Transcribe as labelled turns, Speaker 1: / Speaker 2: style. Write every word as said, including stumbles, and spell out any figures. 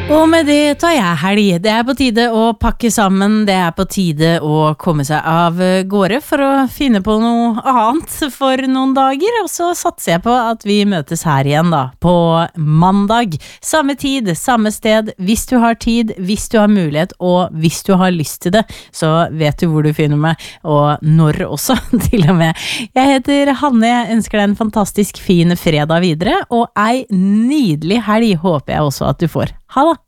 Speaker 1: Og med det tar jeg helg. Det er på tide å pakke sammen, det er på tide å komme seg av gårde for å finne på noe annet for noen dager, og så satser jeg på at vi møtes her igjen da, på mandag. Samme tid, samme sted, hvis du har tid, hvis du har mulighet, og hvis du har lyst til det, så vet du hvor du finner meg, og når også, til og med. Jeg heter Hanne, jeg ønsker deg en fantastisk fin fredag videre, og ei nydelig helg håper jeg også at du får. Ha det!